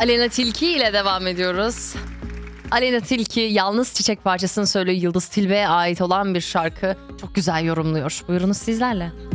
Aleyna Tilki ile devam ediyoruz. Aleyna Tilki Yalnız Çiçek parçasını söylüyor. Yıldız Tilbe'ye ait olan bir şarkı. Çok güzel yorumluyor. Buyurunuz sizlerle.